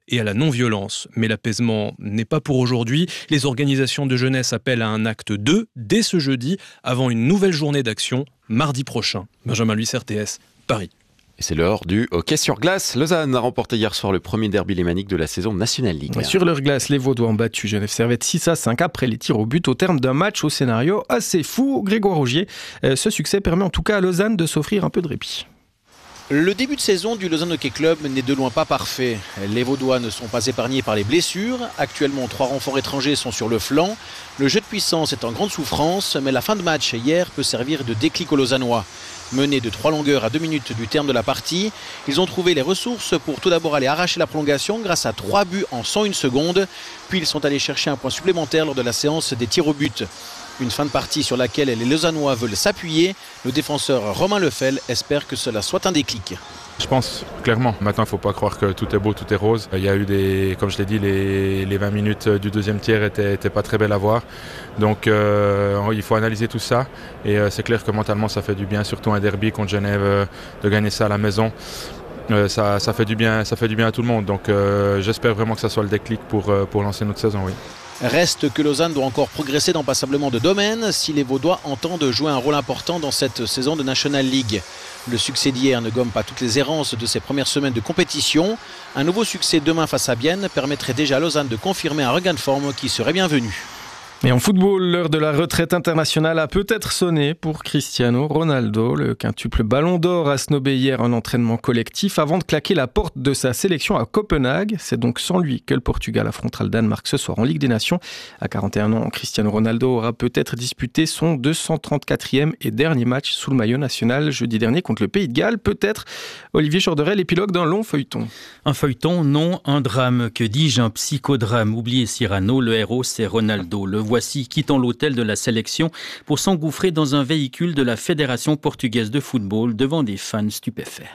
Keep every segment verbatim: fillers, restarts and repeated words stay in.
et à la non-violence. Mais l'apaisement n'est pas pour aujourd'hui. Les organisations de jeunesse appellent à un acte deux dès ce jeudi, avant une nouvelle journée d'action mardi prochain. Benjamin Luis, R T S, Paris. Et c'est l'heure du hockey sur glace. Lausanne a remporté hier soir le premier derby lémanique de la saison National League. Sur leur glace, les Vaudois ont battu Genève Servette six à cinq après les tirs au but au terme d'un match au scénario assez fou. Grégoire Augier, ce succès permet en tout cas à Lausanne de s'offrir un peu de répit. Le début de saison du Lausanne Hockey Club n'est de loin pas parfait. Les Vaudois ne sont pas épargnés par les blessures. Actuellement, trois renforts étrangers sont sur le flanc. Le jeu de puissance est en grande souffrance, mais la fin de match hier peut servir de déclic aux Lausannois. Menés de trois longueurs à deux minutes du terme de la partie, ils ont trouvé les ressources pour tout d'abord aller arracher la prolongation grâce à trois buts en cent une secondes. Puis ils sont allés chercher un point supplémentaire lors de la séance des tirs au but. Une fin de partie sur laquelle les Lausannois veulent s'appuyer. Le défenseur Romain Lefel espère que cela soit un déclic. Je pense, clairement. Maintenant, il ne faut pas croire que tout est beau, tout est rose. Il y a eu des, comme je l'ai dit, les, les vingt minutes du deuxième tiers n'étaient, étaient pas très belles à voir. Donc, euh, il faut analyser tout ça. Et euh, c'est clair que mentalement, ça fait du bien, surtout un derby contre Genève, euh, de gagner ça à la maison. Euh, ça, ça, fait du bien, ça fait du bien à tout le monde. Donc, euh, j'espère vraiment que ça soit le déclic pour, euh, pour lancer notre saison, oui. Reste que Lausanne doit encore progresser dans passablement de domaines si les Vaudois entendent jouer un rôle important dans cette saison de National League. Le succès d'hier ne gomme pas toutes les errances de ces premières semaines de compétition. Un nouveau succès demain face à Bienne permettrait déjà à Lausanne de confirmer un regain de forme qui serait bienvenu. Et en football, l'heure de la retraite internationale a peut-être sonné pour Cristiano Ronaldo. Le quintuple ballon d'or a snobé hier un entraînement collectif avant de claquer la porte de sa sélection à Copenhague. C'est donc sans lui que le Portugal affrontera le Danemark ce soir en Ligue des Nations. À quarante et un ans, Cristiano Ronaldo aura peut-être disputé son deux cent trente-quatrième et dernier match sous le maillot national jeudi dernier contre le Pays de Galles. Peut-être, Olivier Chorderel, l'épilogue d'un long feuilleton. Un feuilleton, non, un drame. Que dis-je, un psychodrame. Oubliez Cyrano, le héros c'est Ronaldo. Le voici quittant l'hôtel de la sélection pour s'engouffrer dans un véhicule de la Fédération portugaise de football devant des fans stupéfaits.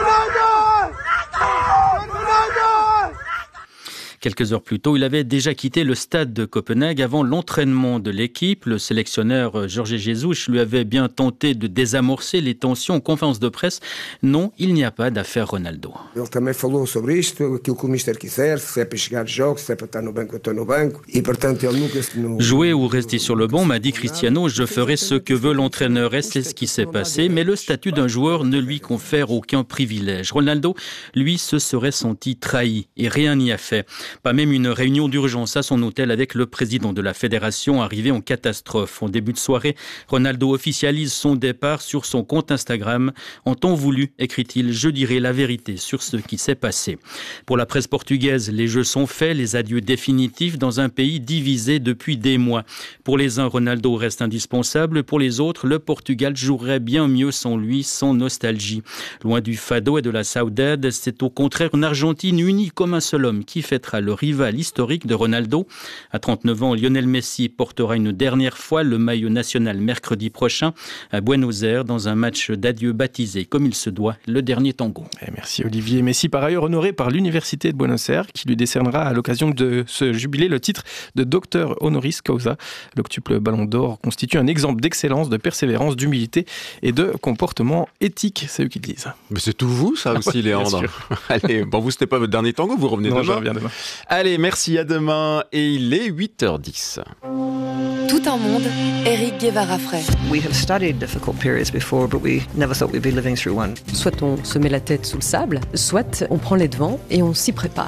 Quelques heures plus tôt, il avait déjà quitté le stade de Copenhague avant l'entraînement de l'équipe. Le sélectionneur Jorge Jesus lui avait bien tenté de désamorcer les tensions en conférence de presse. Non, il n'y a pas d'affaire Ronaldo. Ele também falou sobre isto, aquilo que o mister quiser, se é para chegar de jogos, se é para estar no banco, eu estou no banco. E portanto ele nunca se no... Jouer ou rester sur le banc, m'a dit Cristiano, je ferai ce que veut l'entraîneur et c'est ce qui s'est passé. Mais le statut d'un joueur ne lui confère aucun privilège. Ronaldo, lui, se serait senti trahi et rien n'y a fait. Pas même une réunion d'urgence à son hôtel avec le président de la fédération arrivé en catastrophe. En début de soirée, Ronaldo officialise son départ sur son compte Instagram. En temps voulu, écrit-il, je dirai la vérité sur ce qui s'est passé. Pour la presse portugaise, les jeux sont faits, les adieux définitifs dans un pays divisé depuis des mois. Pour les uns, Ronaldo reste indispensable. Pour les autres, le Portugal jouerait bien mieux sans lui, sans nostalgie. Loin du fado et de la saudade, c'est au contraire une Argentine unie comme un seul homme qui fêtera le rival historique de Ronaldo. À trente-neuf ans, Lionel Messi portera une dernière fois le maillot national mercredi prochain à Buenos Aires dans un match d'adieu baptisé comme il se doit, le dernier tango. Et merci Olivier. Messi par ailleurs honoré par l'université de Buenos Aires qui lui décernera à l'occasion de ce jubilé le titre de docteur honoris causa. L'octuple ballon d'or constitue un exemple d'excellence, de persévérance, d'humilité et de comportement éthique, c'est eux qui le disent. Mais c'est tout vous ça aussi, ah, Léandre. Allez, bon vous c'était pas votre dernier tango, vous revenez non, demain. Je reviens demain. Allez, merci, à demain. Et il est huit heures dix. Tout un monde, Éric Guevara-Frey. We have studied difficult periods before, but we never thought we'd be living through one. Soit on se met la tête sous le sable, soit on prend les devants et on s'y prépare.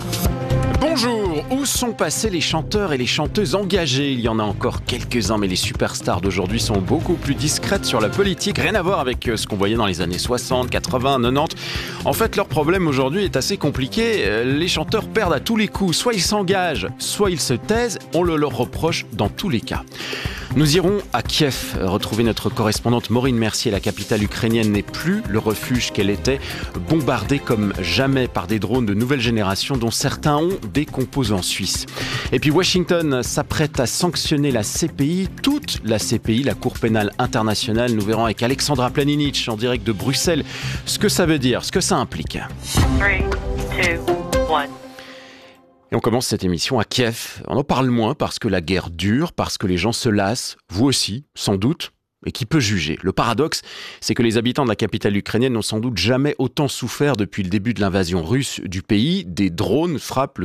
Bonjour, où sont passés les chanteurs et les chanteuses engagés? Il y en a encore quelques-uns, mais les superstars d'aujourd'hui sont beaucoup plus discrètes sur la politique. Rien à voir avec ce qu'on voyait dans les années soixante, quatre-vingts, quatre-vingt-dix. En fait, leur problème aujourd'hui est assez compliqué. Les chanteurs perdent à tous les coups. Soit ils s'engagent, soit ils se taisent. On le leur reproche dans tous les cas. Nous irons à Kiev retrouver notre correspondante Maureen Mercier. La capitale ukrainienne n'est plus le refuge qu'elle était, bombardée comme jamais par des drones de nouvelle génération dont certains ont des composants suisses. Et puis Washington s'apprête à sanctionner la C P I, toute la C P I, la Cour pénale internationale. Nous verrons avec Alexandra Planinic en direct de Bruxelles ce que ça veut dire, ce que ça implique. three, two, one. Et on commence cette émission à Kiev. On en parle moins parce que la guerre dure, parce que les gens se lassent, vous aussi, sans doute. Et qui peut juger? Le paradoxe, c'est que les habitants de la capitale ukrainienne n'ont sans doute jamais autant souffert depuis le début de l'invasion russe du pays. Des drones frappent le